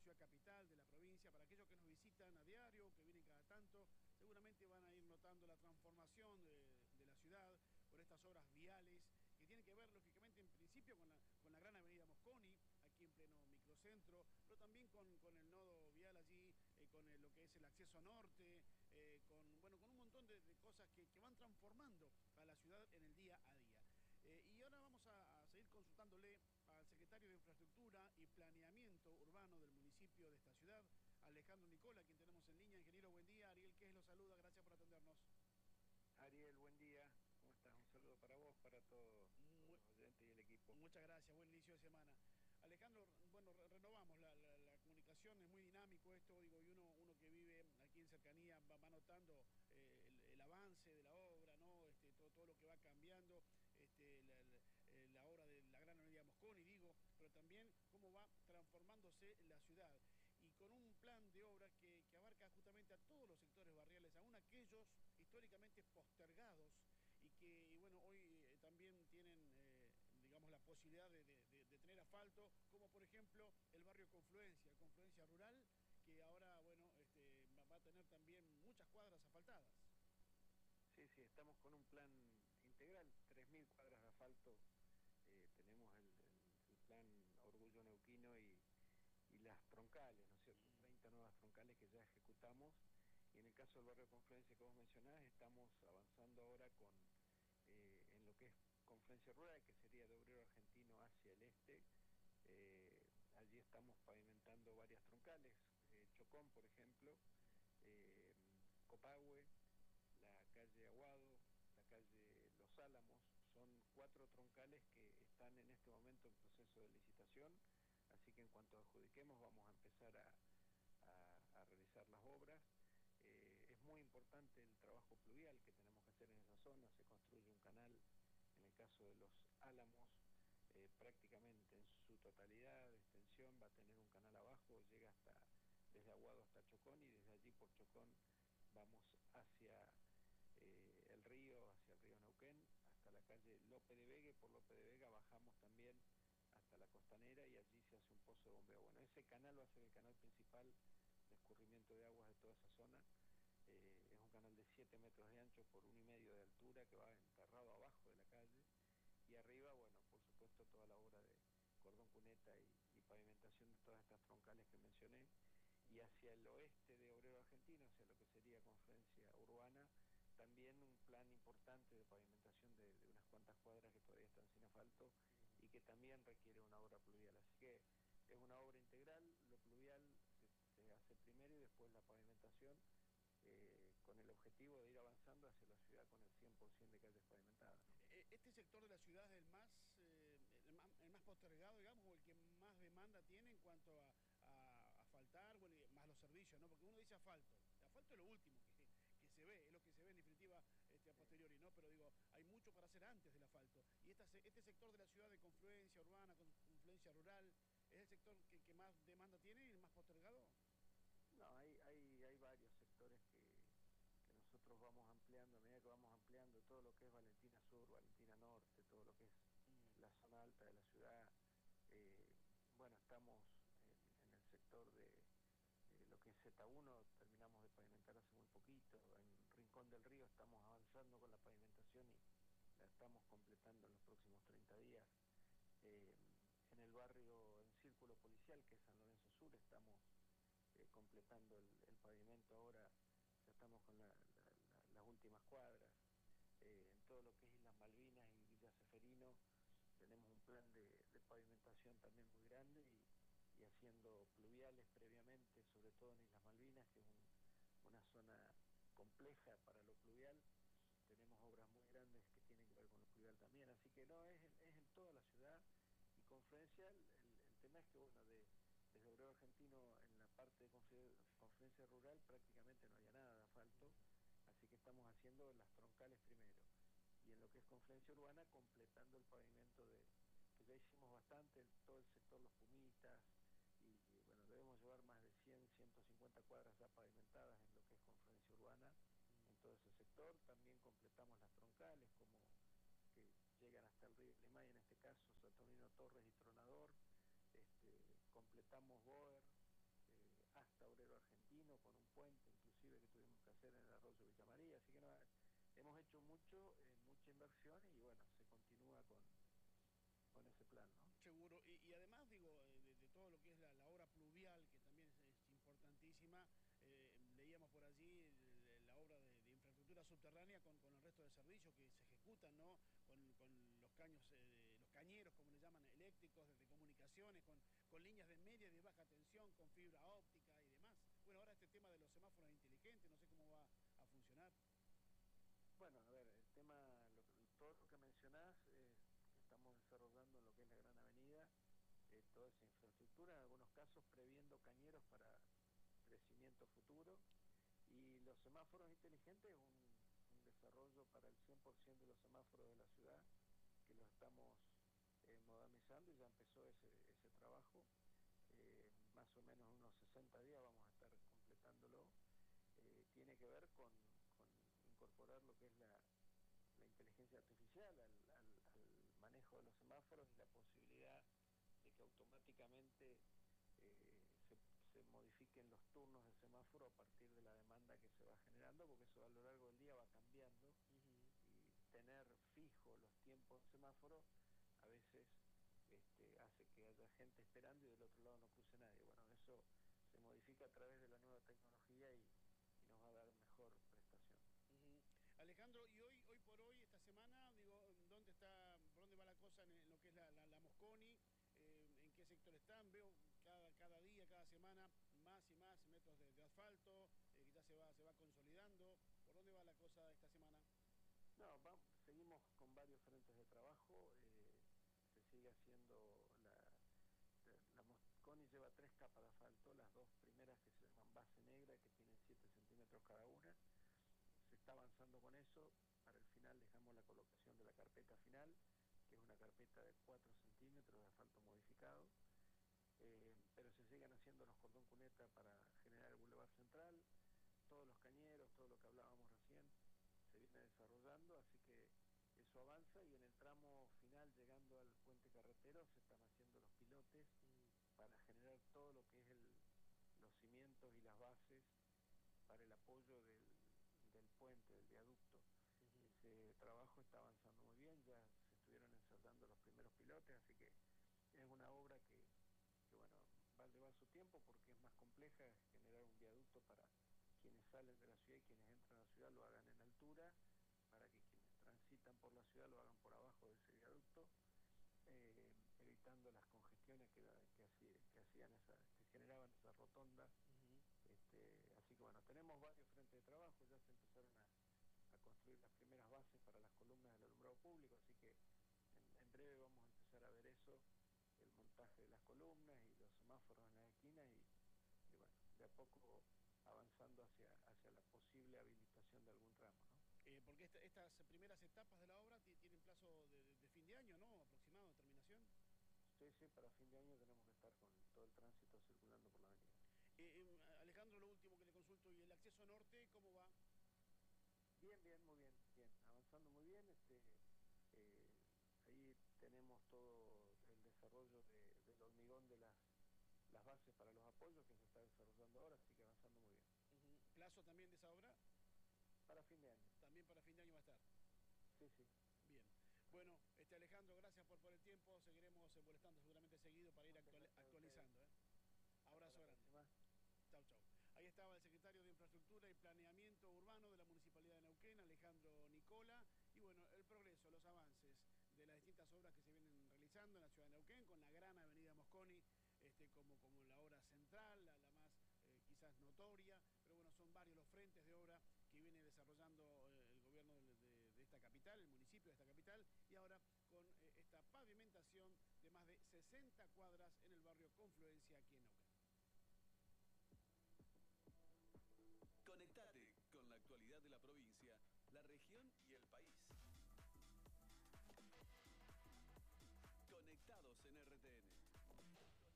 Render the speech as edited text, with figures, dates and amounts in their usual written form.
ciudad capital, de la provincia. Para aquellos que nos visitan a diario, que vienen cada tanto, seguramente van a ir notando la transformación de la ciudad por estas obras viales que tienen que ver, lógicamente, en principio con la gran avenida Mosconi, aquí en pleno microcentro, pero también con el nodo vial allí, lo que es el acceso norte, con un montón de cosas que van transformando a la ciudad en el día a día. Y ahora vamos a seguir consultándole al secretario de Infraestructura y Planeamiento Urbano del municipio de esta ciudad, Alejandro Nicola, quien tenemos en línea. Ingeniero, buen día. Ariel Quez lo saluda, gracias por atendernos. Ariel, buen día. ¿Cómo estás? Un saludo para vos, para todos los oyentes y el equipo. Muchas gracias, buen inicio de semana. Alejandro, bueno, renovamos la comunicación, es muy dinámico esto, digo, y uno que vive aquí en cercanía va notando el avance de la obra, ¿no? Todo lo que va cambiando, la obra de la gran avenida Mosconi, digo, pero también cómo va transformándose la ciudad. Y con un plan de obra que abarca justamente a todos los sectores barriales, aún aquellos históricamente postergados y bueno, hoy también tienen, digamos, la posibilidad de tener asfalto, como por ejemplo el barrio Confluencia Rural, que ahora, bueno, va a tener también muchas cuadras asfaltadas. Sí, estamos con un plan integral, 3.000 cuadras de asfalto. Tenemos el plan Orgullo Neuquino y las troncales, ¿no es cierto? 30 nuevas troncales que ya ejecutamos. Y en el caso del barrio Confluencia que vos mencionás, estamos avanzando ahora en lo que es Confluencia Rural, que sería de Obrero Argentino hacia el este. Allí estamos pavimentando varias troncales, Chocón, por ejemplo, Copahue, la calle Aguado, la calle Los Álamos. Son 4 troncales que están en este momento en proceso de licitación, así que en cuanto adjudiquemos vamos a empezar a realizar las obras. Es muy importante el trabajo pluvial que tenemos que hacer en esa zona. Se construye un canal, en el caso de Los Álamos, prácticamente en su totalidad de extensión va a tener un canal abajo, llega desde Aguado hasta Chocón, y desde allí por Chocón vamos hacia el río Neuquén, hasta la calle Lope de Vega, y por Lope de Vega bajamos también hasta la costanera y allí se hace un pozo de bombeo. Bueno, ese canal va a ser el canal principal de escurrimiento de aguas de toda esa zona. Es un canal de 7 metros de ancho por 1,5 de altura, que va enterrado abajo de la calle, y arriba, bueno, por supuesto toda la obra de cordón cuneta y pavimentación de todas estas troncales que mencioné. Y hacia el oeste de Obrero Argentino, hacia lo que sería Confluencia Urbana, también un plan importante de pavimentación de unas cuantas cuadras que todavía están sin asfalto y que también requiere una obra pluvial. Así que es una obra integral. Lo pluvial se hace primero y después la pavimentación, con el objetivo de ir avanzando hacia la ciudad con el 100% de calles pavimentadas, ¿no? Este sector de la ciudad es el más postergado, digamos, o el que más demanda tiene en cuanto a asfaltar, bueno, y más los servicios, ¿no? Porque uno dice asfalto es lo último que se ve, es lo que se ve en definitiva a posteriori, ¿no? Pero digo, hay mucho para hacer antes del asfalto. Y este sector de la ciudad de Confluencia Urbana, Confluencia Rural, ¿es el sector que más demanda tiene y el más postergado? No, hay varios sectores que nosotros vamos ampliando. A medida que vamos ampliando todo lo que es Valentina Sur, Valentina Norte, todo lo que es la zona alta de la ciudad. Bueno, estamos en el sector de lo que es Z1, terminamos de pavimentar hace muy poquito. En Rincón del Río estamos avanzando con la pavimentación y la estamos completando en los próximos 30 días. En el barrio, en Círculo Policial, que es San Lorenzo Sur, estamos completando el pavimento ahora. Ya estamos con las últimas cuadras. En todo lo que es Islas Malvinas y Villa Ceferino tenemos un plan de pavimentación también muy grande, y haciendo pluviales previamente, sobre todo en Islas Malvinas, que es una zona compleja para lo pluvial. Tenemos obras muy grandes que tienen que ver con lo pluvial también, así que no, es en toda la ciudad. Y Confluencia, el tema es que, bueno, desde Obrero Argentino, en la parte de Confluencia Rural, prácticamente no había nada de asfalto, así que estamos haciendo las troncales primero. Y en lo que es Confluencia Urbana, completando el pavimento que ya hicimos bastante, todo el sector Los Pumitas, y bueno, debemos llevar más de 150 cuadras ya pavimentadas en lo que es Confluencia Urbana, en todo ese sector. También completamos las troncales, como que llegan hasta el río Limay, en este caso Saturnino Torres y Tronador. Completamos Boer, restaurero argentino, con un puente inclusive que tuvimos que hacer en el arroyo Villa María, así que no, hemos hecho mucho, mucha inversión y bueno, se continúa con ese plan, ¿no? Seguro, y además digo, de todo lo que es la obra pluvial, que también es importantísima, leíamos por allí la obra de infraestructura subterránea con el resto de servicios que se ejecutan, ¿no? Con los caños, los cañeros, como le llaman, eléctricos, de comunicaciones, con líneas de media y de baja tensión, con fibra óptica y demás. Bueno, ahora este tema de los semáforos inteligentes, no sé cómo va a funcionar. Bueno, a ver, el tema, todo lo que mencionás, estamos desarrollando en lo que es la Gran Avenida, toda esa infraestructura, en algunos casos previendo cañeros para crecimiento futuro, y los semáforos inteligentes, un desarrollo para el 100% de los semáforos de la ciudad, que lo estamos modernizando y ya empezó ese trabajo, más o menos unos 60 días vamos a estar completándolo. Tiene que ver con incorporar lo que es la inteligencia artificial al manejo de los semáforos y la posibilidad de que automáticamente se modifiquen los turnos de semáforo a partir de la demanda que se va generando, porque eso a lo largo del día va cambiando. Y tener fijo los tiempos de semáforo a veces hace que haya gente esperando y del otro lado no cruce nadie. Bueno, eso se modifica a través de la nueva tecnología y nos va a dar mejor prestación. Alejandro, y hoy por hoy, esta semana, digo, por dónde va la cosa en lo que es la Mosconi? ¿En qué sector están? Veo cada día, cada semana, más y más metros de asfalto, que ya se va consolidando. ¿Por dónde va la cosa esta semana? No, seguimos con varios frentes de trabajo, se sigue haciendo la Mosconi lleva 3 capas de asfalto, las 2 primeras que se llaman base negra, que tienen 7 centímetros cada una. Se está avanzando con eso. Para el final dejamos la colocación de la carpeta final, que es una carpeta de 4 centímetros de asfalto modificado, pero se siguen haciendo los cordón cuneta para generar el bulevar central, todos los cañeros, todo lo que hablábamos recién se viene desarrollando, así que eso avanza, y en el tramo final, llegando al puente carretero, se están haciendo los pilotes para generar todo lo que es los cimientos y las bases para el apoyo del puente, del viaducto. Ese trabajo está avanzando muy bien, ya se estuvieron ensayando los primeros pilotes, así que es una obra que bueno, va a llevar su tiempo porque es más compleja, es generar un viaducto para quienes salen de la ciudad y quienes entran a la ciudad lo hagan en altura, para que quienes transitan por la ciudad lo hagan por abajo de ese viaducto, evitando las congestiones que generaban esas rotondas. Así que bueno, tenemos varios frentes de trabajo, ya se empezaron a construir las primeras bases para las columnas del alumbrado público, así que en breve vamos a empezar a ver eso, el montaje de las columnas y los semáforos en las esquinas, y bueno, de a poco avanzando hacia la posible habilitación de algún tramo, ¿no? Porque estas primeras etapas de la obra tienen plazo de fin de año, ¿no? Aproximado, de terminación. Sí, para fin de año tenemos que estar con todo el tránsito circulando por la avenida. Alejandro, lo último que le consulto, ¿y el acceso norte cómo va? Bien, muy bien, avanzando muy bien. Ahí tenemos todo el desarrollo del hormigón de las bases para los apoyos que se está desarrollando ahora, así que avanzando muy bien. ¿Plazo también de esa obra? Para fin de año. También para fin de año va a estar. Sí. Bien. Bueno, Alejandro, gracias por el tiempo. Seguiremos molestando seguramente seguido para ir actualizando. Abrazo grande. Chau. Ahí estaba el secretario de Infraestructura y Planeamiento Urbano de la Municipalidad de Neuquén, Alejandro Nicola, y bueno, el progreso, los avances de las distintas obras que se vienen realizando en la ciudad de Neuquén, con la gran avenida Mosconi como la obra central, la más quizás notoria, pero bueno, son varios los frentes de obra que viene desarrollando el gobierno de esta capital, el municipio de esta capital, y ahora con esta pavimentación de más de 60 cuadras en el barrio Confluencia aquí en Neuquén. Conectate con la actualidad de la provincia, la región y el país. Conectados en RTN.